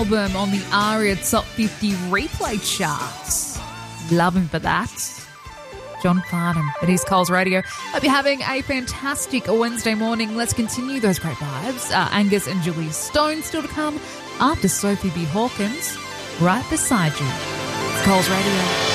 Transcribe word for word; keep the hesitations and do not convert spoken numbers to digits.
album on the ARIA Top fifty replay charts. Love him for that. John Farnham. It is Coles Radio. Hope you're having a fantastic Wednesday morning. Let's continue those great vibes. Uh, Angus and Julie Stone still to come after Sophie B. Hawkins right beside you. It's Coles Radio.